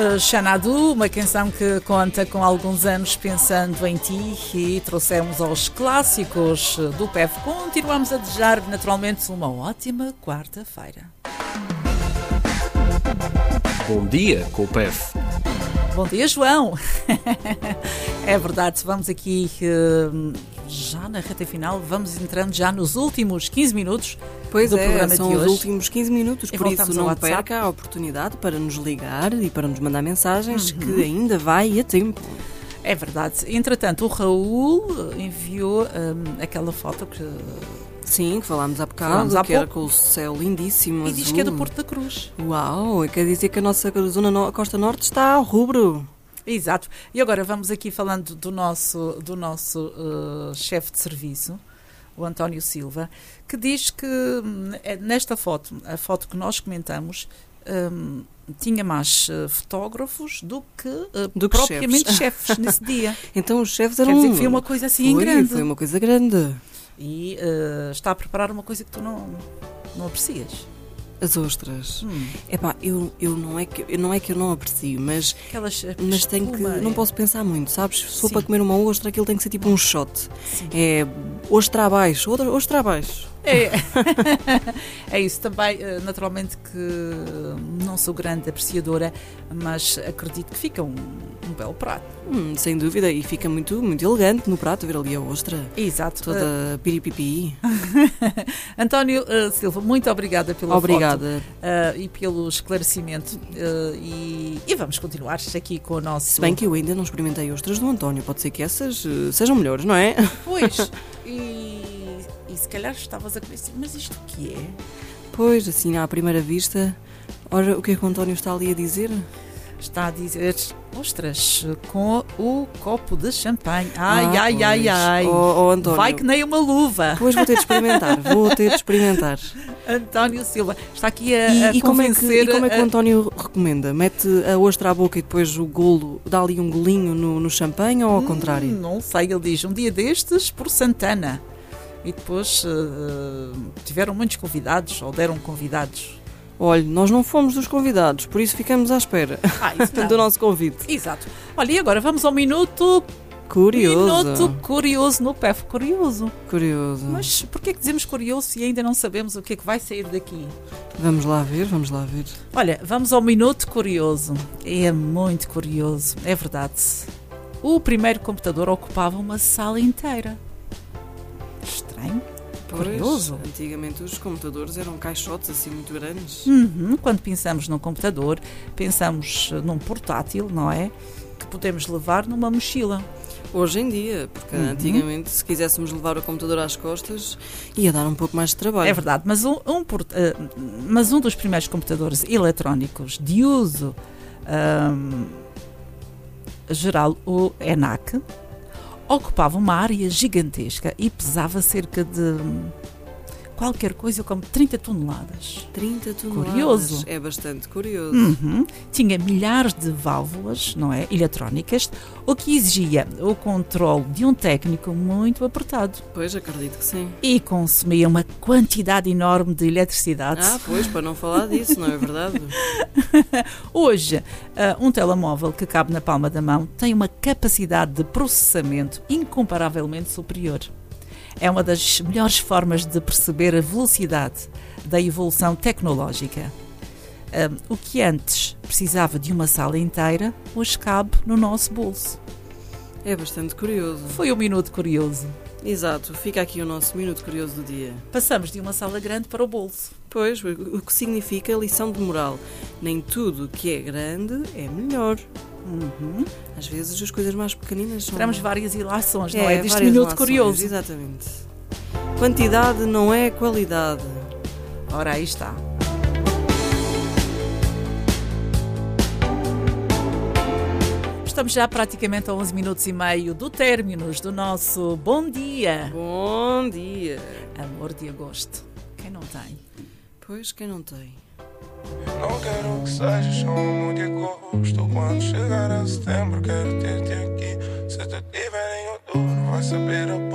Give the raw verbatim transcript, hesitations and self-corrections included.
uh, Xanadu, uma canção que conta com alguns anos pensando em ti, e trouxemos aos clássicos do P E F. Continuamos a desejar naturalmente uma ótima quarta-feira. Bom dia com o P E F. Bom dia, João. É verdade, vamos aqui uh, já na reta final, vamos entrando já nos últimos quinze minutos pois do é, programa são de os hoje. últimos quinze minutos, E por isso voltamos ao não WhatsApp. perca a oportunidade para nos ligar e para nos mandar mensagens, Uhum. que ainda vai a tempo. É verdade. Entretanto, o Raul enviou um, aquela foto que... Sim, que falámos há bocado, Falámos há que era pouco. com o céu lindíssimo, E azul. diz que é do Porto da Cruz. Uau, quer dizer que a nossa zona no- a Costa Norte está ao rubro. Exato. E agora vamos aqui falando do nosso, do nosso uh, chefe de serviço, o António Silva, que diz que hum, é nesta foto, a foto que nós comentamos, hum, tinha mais uh, fotógrafos do que, uh, Do que propriamente chefes. nesse dia. Então os chefes Quer eram... dizer que foi uma coisa assim em Foi, grande. foi uma coisa grande. E uh, está a preparar uma coisa que tu não, não aprecias. As ostras. Hum, Epá, eu, eu não é que eu não é que eu não aprecio, mas aquelas, mas tenho que espuma, não é- posso pensar muito, sabes? Se for Sim. para comer uma ostra, aquilo tem que ser tipo um shot. Sim. É ostra abaixo, outra ostra abaixo. É, é isso também, eh, naturalmente que não sou grande apreciadora, mas acredito que fica um, um belo prato. Hum, sem dúvida, e fica muito, muito elegante no prato ver ali a ostra. Exato. Toda piripipi. António eh, Silva, muito obrigada pela Obrigada. foto eh, e pelo esclarecimento, eh, e, e vamos continuar aqui com o nosso... Se bem que eu ainda não experimentei ostras do António, pode ser que essas eh, sejam melhores, não é? Pois, e, e se calhar estavas a comer assim, mas isto o que é? Pois, assim, à primeira vista, ora, o que é que o António está ali a dizer? Está a dizer, ostras, com o copo de champanhe. Ai, Ah, ai, ai, pois. ai. Oh, oh, António. Vai que nem uma luva. Pois vou ter de experimentar, vou ter de experimentar. António Silva está aqui a, E, a e como é que, convencer... e como é que o a- António recomenda? Mete a ostra à boca e depois o golo, dá ali um golinho no, no champanhe ou ao Hum, contrário? Não sei, ele diz, um dia destes por Santana. E depois eh, tiveram muitos convidados, ou deram convidados. Olha, nós não fomos dos convidados, por isso ficamos à espera Ah, isso não. do nosso convite. Exato. Olha, e agora vamos ao minuto... Curioso. Minuto curioso no P E F. Curioso. Curioso. Mas porquê é que dizemos curioso se ainda não sabemos o que é que vai sair daqui? Vamos lá ver, vamos lá ver. Olha, vamos ao minuto curioso. É muito curioso, é verdade. O primeiro computador ocupava uma sala inteira. Estranho. Curioso. Pois, antigamente os computadores eram caixotes assim muito grandes. Uhum. Quando pensamos num computador, pensamos eh, num portátil, não é? Que podemos levar numa mochila. Hoje em dia, porque Uhum. antigamente se quiséssemos levar o computador às costas ia dar um pouco mais de trabalho. É verdade, mas um, um port- eh, mas um dos primeiros computadores eletrónicos de uso ahm, geral, o ENAC, ocupava uma área gigantesca e pesava cerca de qualquer coisa como trinta toneladas. trinta toneladas. Curioso. É bastante curioso. Uhum. Tinha milhares de válvulas, não é, eletrónicas, o que exigia o controle de um técnico muito apertado Pois, acredito que sim. e consumia uma quantidade enorme de eletricidade. Ah, pois, para não falar disso, não é verdade? Hoje, ah, um telemóvel que cabe na palma da mão tem uma capacidade de processamento incomparavelmente superior. É uma das melhores formas de perceber a velocidade da evolução tecnológica. Ah, o que antes precisava de uma sala inteira, hoje cabe no nosso bolso. É bastante curioso. Foi um minuto curioso. Exato, fica aqui o nosso minuto curioso do dia. Passamos de uma sala grande para o bolso. Pois, o que significa lição de moral. Nem tudo que é grande é melhor. Uhum. Às vezes as coisas mais pequeninas são... Tiramos várias ilações, não é? Deste várias minuto lações, curioso. Exatamente. Quantidade não é qualidade. Ora, aí está. Estamos já praticamente a onze minutos e meio do término do nosso Bom Dia. Bom dia. Amor de agosto. Quem não tem? Pois, quem não tem? Não quero que sejas só um de agosto. Quando chegar a setembro, quero ter-te aqui. Se te tiver em outubro, vai saber a